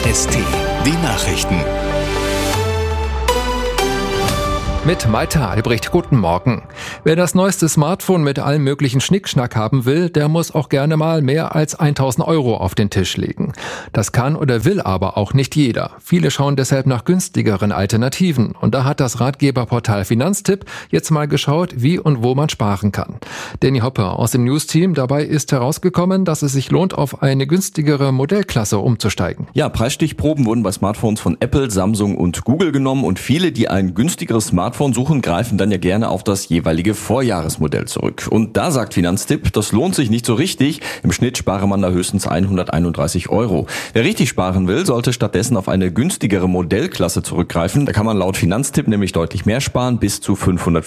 VST, die Nachrichten. Mit Malte Albrecht, guten Morgen. Wer das neueste Smartphone mit allem möglichen Schnickschnack haben will, der muss auch gerne mal mehr als 1.000 € auf den Tisch legen. Das kann oder will aber auch nicht jeder. Viele schauen deshalb nach günstigeren Alternativen. Und da hat das Ratgeberportal Finanztipp jetzt mal geschaut, wie und wo man sparen kann. Danny Hoppe aus dem News-Team, dabei ist herausgekommen, dass es sich lohnt, auf eine günstigere Modellklasse umzusteigen. Ja, Preisstichproben wurden bei Smartphones von Apple, Samsung und Google genommen und viele, die ein günstigeres Smartphone suchen, greifen dann ja gerne auf das jeweilige Vorjahresmodell zurück. Und da sagt Finanztipp, das lohnt sich nicht so richtig. Im Schnitt spare man da höchstens 131 €. Wer richtig sparen will, sollte stattdessen auf eine günstigere Modellklasse zurückgreifen. Da kann man laut Finanztipp nämlich deutlich mehr sparen, bis zu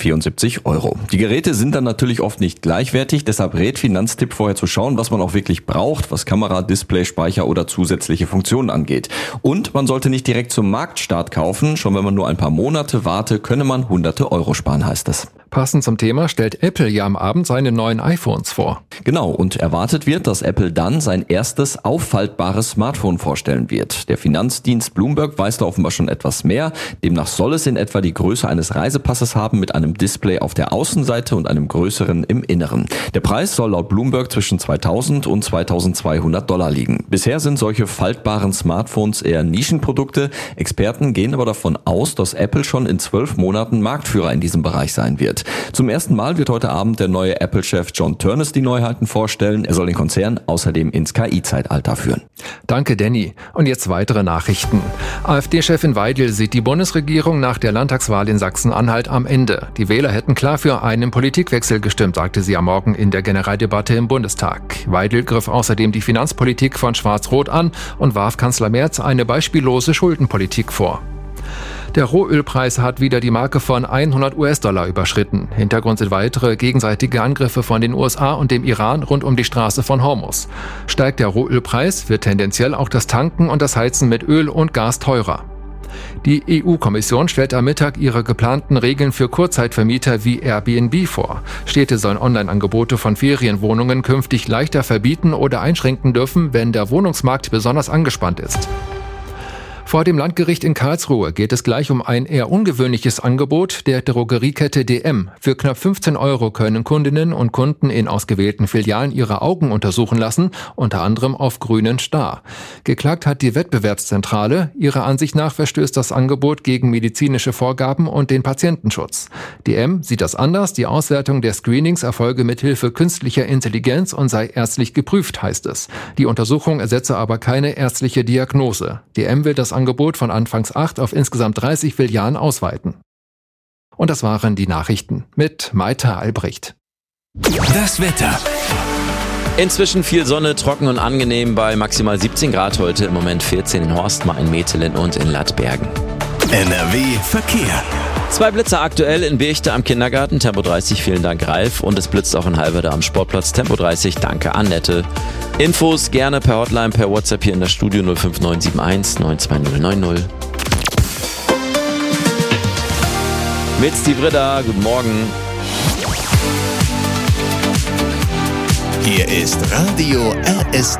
574 €. Die Geräte sind dann natürlich oft nicht gleichwertig, deshalb rät Finanztipp vorher zu schauen, was man auch wirklich braucht, was Kamera, Display, Speicher oder zusätzliche Funktionen angeht. Und man sollte nicht direkt zum Marktstart kaufen. Schon wenn man nur ein paar Monate warte, könne man hunderte Euro sparen, heißt es. Passend zum Thema stellt Apple ja am Abend seine neuen iPhones vor. Genau, und erwartet wird, dass Apple dann sein erstes auffaltbares Smartphone vorstellen wird. Der Finanzdienst Bloomberg weiß da offenbar schon etwas mehr. Demnach soll es in etwa die Größe eines Reisepasses haben mit einem Display auf der Außenseite und einem größeren im Inneren. Der Preis soll laut Bloomberg zwischen 2.000 und 2.200 $ liegen. Bisher sind solche faltbaren Smartphones eher Nischenprodukte. Experten gehen aber davon aus, dass Apple schon in 12 Monaten Marktführer in diesem Bereich sein wird. Zum ersten Mal wird heute Abend der neue Apple-Chef John Ternus die Neuheiten vorstellen. Er soll den Konzern außerdem ins KI-Zeitalter führen. Danke, Danny. Und jetzt weitere Nachrichten. AfD-Chefin Weidel sieht die Bundesregierung nach der Landtagswahl in Sachsen-Anhalt am Ende. Die Wähler hätten klar für einen Politikwechsel gestimmt, sagte sie am Morgen in der Generaldebatte im Bundestag. Weidel griff außerdem die Finanzpolitik von Schwarz-Rot an und warf Kanzler Merz eine beispiellose Schuldenpolitik vor. Der Rohölpreis hat wieder die Marke von 100 US-Dollar überschritten. Hintergrund sind weitere gegenseitige Angriffe von den USA und dem Iran rund um die Straße von Hormuz. Steigt der Rohölpreis, wird tendenziell auch das Tanken und das Heizen mit Öl und Gas teurer. Die EU-Kommission stellt am Mittag ihre geplanten Regeln für Kurzzeitvermieter wie Airbnb vor. Städte sollen Online-Angebote von Ferienwohnungen künftig leichter verbieten oder einschränken dürfen, wenn der Wohnungsmarkt besonders angespannt ist. Vor dem Landgericht in Karlsruhe geht es gleich um ein eher ungewöhnliches Angebot der Drogeriekette DM. Für knapp 15 € können Kundinnen und Kunden in ausgewählten Filialen ihre Augen untersuchen lassen, unter anderem auf grünen Star. Geklagt hat die Wettbewerbszentrale. Ihrer Ansicht nach verstößt das Angebot gegen medizinische Vorgaben und den Patientenschutz. DM sieht das anders. Die Auswertung der Screenings erfolge mithilfe künstlicher Intelligenz und sei ärztlich geprüft, heißt es. Die Untersuchung ersetze aber keine ärztliche Diagnose. DM will das Angebot von anfangs 8 auf insgesamt 30 Filialen ausweiten. Und das waren die Nachrichten mit Malte Albrecht. Das Wetter. Inzwischen viel Sonne, trocken und angenehm bei maximal 17 Grad heute, im Moment 14 in Horstmar, in Metelen und in Lattbergen. NRW Verkehr. 2 Blitzer aktuell in Birchte am Kindergarten, Tempo 30, vielen Dank Ralf. Und es blitzt auch in Halberda am Sportplatz, Tempo 30, danke Annette. Infos gerne per Hotline, per WhatsApp hier in das Studio 05971 92090. Mit Steve Ritter, guten Morgen. Hier ist Radio RST.